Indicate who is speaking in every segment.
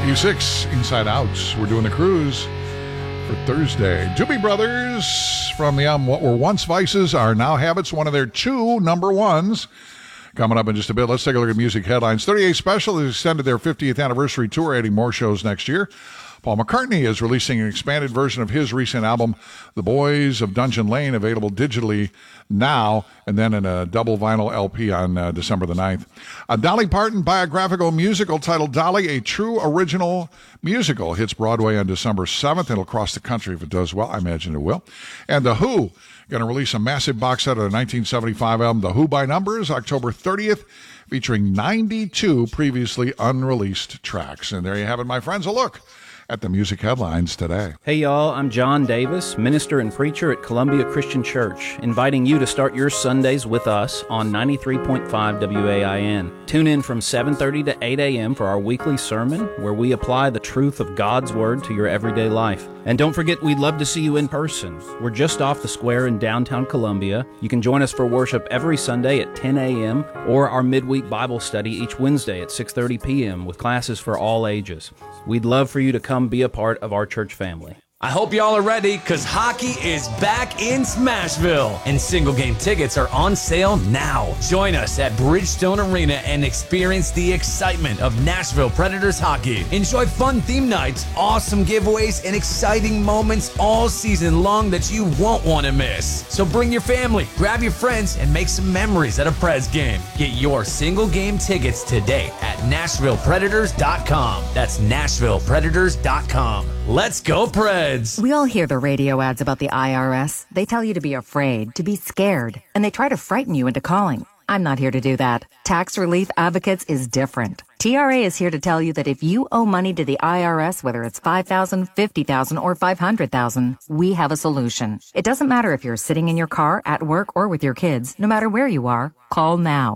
Speaker 1: 96, Inside Out. We're doing the cruise for Thursday. Doobie Brothers from the album What Were Once Vices Are Now Habits, one of their 2 number ones. Coming up in just a bit, let's take a look at music headlines. 38 Special has extended their 50th anniversary tour, adding more shows next year. Paul McCartney is releasing an expanded version of his recent album, The Boys of Dungeon Lane, available digitally now and then in a double vinyl LP on December the 9th. A Dolly Parton biographical musical titled Dolly, a True Original Musical, hits Broadway on December 7th. It'll cross the country if it does well. I imagine it will. And The Who going to release a massive box set of their 1975 album, The Who by Numbers, October 30th, featuring 92 previously unreleased tracks. And there you have it, my friends, a look at the music headlines today.
Speaker 2: Hey y'all, I'm John Davis, minister and preacher at Columbia Christian Church, inviting you to start your Sundays with us on 93.5 WAIN. Tune in from 7:30 to 8 a.m. for our weekly sermon, where we apply the truth of God's Word to your everyday life. And don't forget, we'd love to see you in person. We're just off the square in downtown Columbia. You can join us for worship every Sunday at 10 a.m. or our midweek Bible study each Wednesday at 6:30 p.m. with classes for all ages. We'd love for you to come be a part of our church family.
Speaker 3: I hope y'all are ready, because hockey is back in Smashville, and single game tickets are on sale now. Join us at Bridgestone Arena and experience the excitement of Nashville Predators hockey. Enjoy fun theme nights, awesome giveaways, and exciting moments all season long that you won't want to miss. So bring your family, grab your friends, and make some memories at a Preds game. Get your single game tickets today at NashvillePredators.com. That's NashvillePredators.com. Let's go, Preds!
Speaker 4: We all hear the radio ads about the IRS. They tell you to be afraid, to be scared, and they try to frighten you into calling. I'm not here to do that. Tax Relief Advocates is different. TRA is here to tell you that if you owe money to the IRS, whether it's $5,000, $50,000, or $500,000, we have a solution. It doesn't matter if you're sitting in your car, at work, or with your kids. No matter where you are, call now.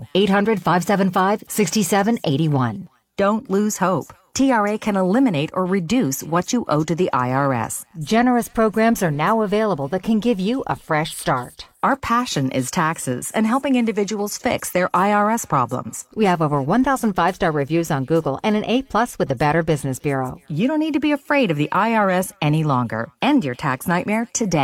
Speaker 4: 800-575-6781. Don't lose hope. TRA can eliminate or reduce what you owe to the IRS.
Speaker 5: Generous programs are now available that can give you a fresh start.
Speaker 4: Our passion is taxes and helping individuals fix their IRS problems.
Speaker 5: We have over 1,000 5-star reviews on Google and an A+ with the Better Business Bureau.
Speaker 4: You don't need to be afraid of the IRS any longer. End your tax nightmare today.